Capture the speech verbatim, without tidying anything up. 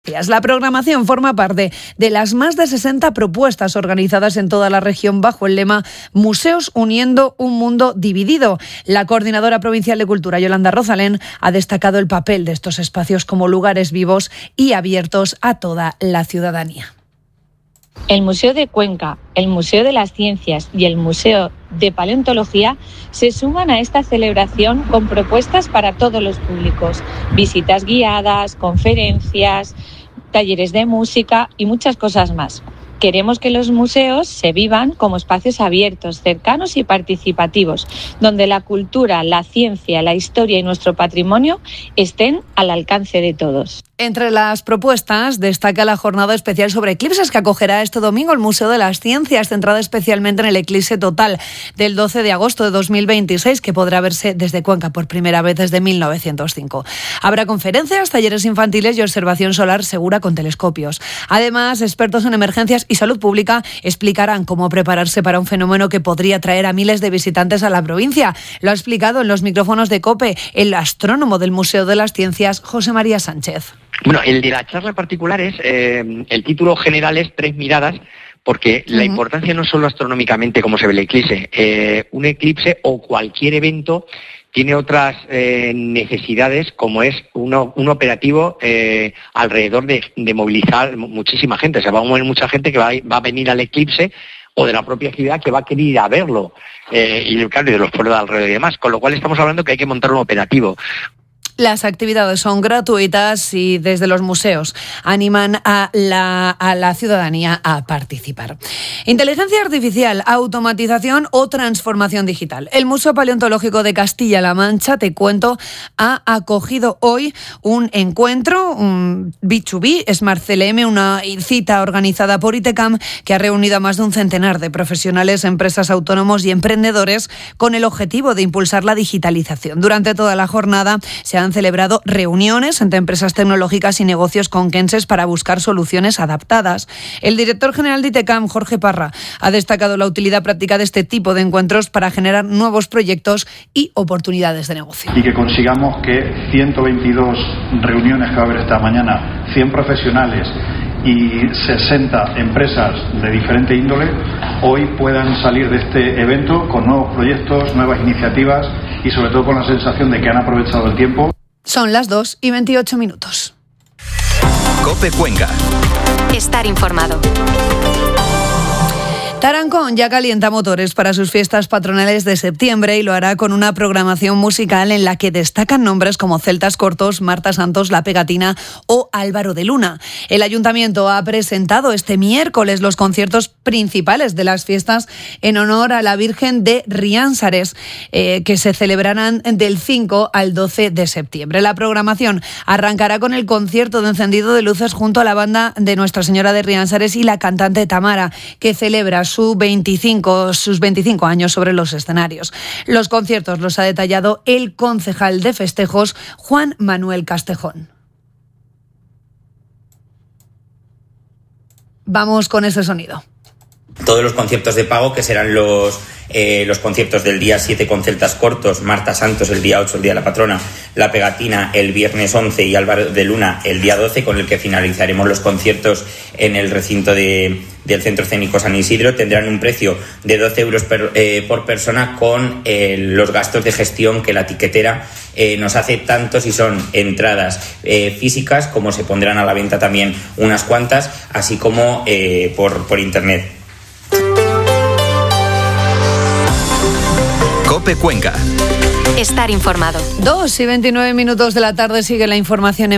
La programación forma parte de las más de sesenta propuestas organizadas en toda la región bajo el lema Museos uniendo un mundo dividido. La coordinadora provincial de Cultura, Yolanda Rosalén, ha destacado el papel de estos espacios como lugares vivos y abiertos a toda la ciudadanía. El Museo de Cuenca, el Museo de las Ciencias y el Museo de Paleontología se suman a esta celebración con propuestas para todos los públicos, visitas guiadas, conferencias, talleres de música y muchas cosas más. Queremos que los museos se vivan como espacios abiertos, cercanos y participativos, donde la cultura, la ciencia, la historia y nuestro patrimonio estén al alcance de todos. Entre las propuestas destaca la jornada especial sobre eclipses que acogerá este domingo el Museo de las Ciencias, centrada especialmente en el eclipse total del doce de agosto de dos mil veintiséis, que podrá verse desde Cuenca por primera vez desde mil novecientos cinco. Habrá conferencias, talleres infantiles y observación solar segura con telescopios. Además, expertos en emergencias y salud pública explicarán cómo prepararse para un fenómeno que podría traer a miles de visitantes a la provincia. Lo ha explicado en los micrófonos de COPE el astrónomo del Museo de las Ciencias, José María Sánchez. Bueno, el de la charla en particular es, eh, el título general es Tres miradas, porque uh-huh. la importancia no es solo astronómicamente como se ve el eclipse. Eh, un eclipse o cualquier evento tiene otras eh, necesidades, como es uno, un operativo eh, alrededor de, de movilizar muchísima gente. O sea, va a mover mucha gente que va, va a venir al eclipse o de la propia ciudad que va a querer ir a verlo, eh, y claro, de los pueblos de alrededor y demás. Con lo cual estamos hablando que hay que montar un operativo. Las actividades son gratuitas y desde los museos animan a la, a la ciudadanía a participar. Inteligencia artificial, automatización o transformación digital. El Museo Paleontológico de Castilla-La Mancha, te cuento, ha acogido hoy un encuentro, un B dos B, Smart C L M, una cita organizada por ITECAM que ha reunido a más de un centenar de profesionales, empresas, autónomos y emprendedores con el objetivo de impulsar la digitalización. Durante toda la jornada se han celebrado reuniones entre empresas tecnológicas y negocios conquenses para buscar soluciones adaptadas. El director general de ITECAM, Jorge Parra, ha destacado la utilidad práctica de este tipo de encuentros para generar nuevos proyectos y oportunidades de negocio. Y que consigamos que ciento veintidós reuniones que va a haber esta mañana, cien profesionales y sesenta empresas de diferente índole, hoy puedan salir de este evento con nuevos proyectos, nuevas iniciativas y sobre todo con la sensación de que han aprovechado el tiempo. Son las dos y veintiocho minutos. COPE Cuenca. Estar informado. Tarancón ya calienta motores para sus fiestas patronales de septiembre y lo hará con una programación musical en la que destacan nombres como Celtas Cortos, Marta Santos, La Pegatina o Álvaro de Luna. El Ayuntamiento ha presentado este miércoles los conciertos principales de las fiestas en honor a la Virgen de Riánsares, eh, que se celebrarán del cinco al doce de septiembre. La programación arrancará con el concierto de encendido de luces junto a la banda de Nuestra Señora de Riánsares y la cantante Tamara, que celebra Su veinticinco, sus veinticinco años sobre los escenarios. Los conciertos los ha detallado el concejal de festejos, Juan Manuel Castejón. Vamos con ese sonido. Todos los conciertos de pago, que serán los eh, los conciertos del día siete con Celtas Cortos, Marta Santos el día ocho, el día de la patrona, La Pegatina el viernes once y Álvaro de Luna el día doce, con el que finalizaremos los conciertos en el recinto de, del Centro Escénico San Isidro. Tendrán un precio de doce euros per, eh, por persona, con eh, los gastos de gestión que la tiquetera eh, nos hace, tanto si son entradas eh, físicas como se pondrán a la venta también unas cuantas, así como eh, por, por internet. COPE Cuenca. Estar informado. Dos y veintinueve minutos de la tarde, sigue la información en